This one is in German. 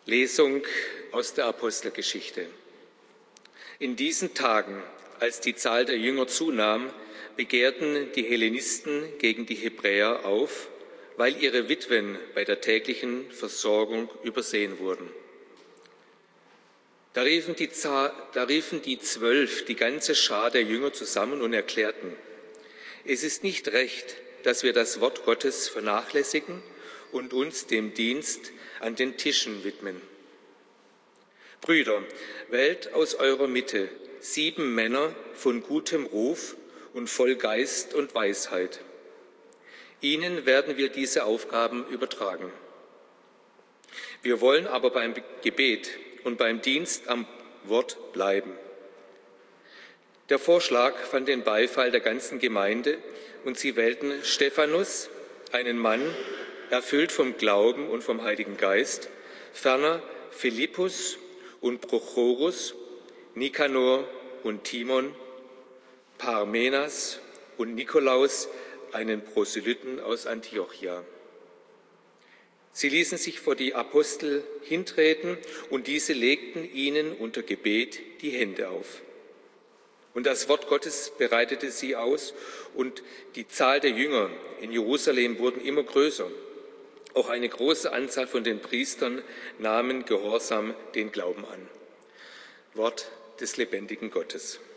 Lesung aus der Apostelgeschichte. In diesen Tagen, als die Zahl der Jünger zunahm, begehrten die Hellenisten gegen die Hebräer auf, weil ihre Witwen bei der täglichen Versorgung übersehen wurden. Da riefen die 12 die ganze Schar der Jünger zusammen und erklärten: Es ist nicht recht, dass wir das Wort Gottes vernachlässigen und uns dem Dienst an den Tischen widmen. Brüder, wählt aus eurer Mitte 7 Männer von gutem Ruf und voll Geist und Weisheit. Ihnen werden wir diese Aufgaben übertragen. Wir wollen aber beim Gebet und beim Dienst am Wort bleiben. Der Vorschlag fand den Beifall der ganzen Gemeinde und sie wählten Stephanus, einen Mann, erfüllt vom Glauben und vom Heiligen Geist, ferner Philippus und Prochorus, Nikanor und Timon, Parmenas und Nikolaus, einen Proselyten aus Antiochia. Sie ließen sich vor die Apostel hintreten und diese legten ihnen unter Gebet die Hände auf. Und das Wort Gottes bereitete sie aus und die Zahl der Jünger in Jerusalem wurden immer größer. Auch eine große Anzahl von den Priestern nahmen gehorsam den Glauben an. Wort des lebendigen Gottes.